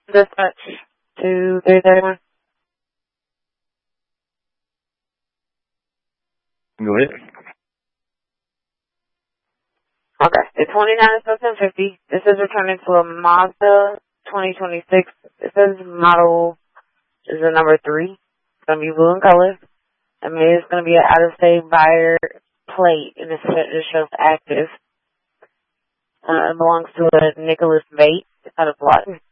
Dispatch 2331. Go ahead. Okay. The 29 is 1050. This is returning to a Mazda 2026. It says model is the number 3. It's going to be blue in color. I mean, it's going to be an out-of-state buyer plate, and it shows active. It belongs to a Nicholas Bate out of Lawton.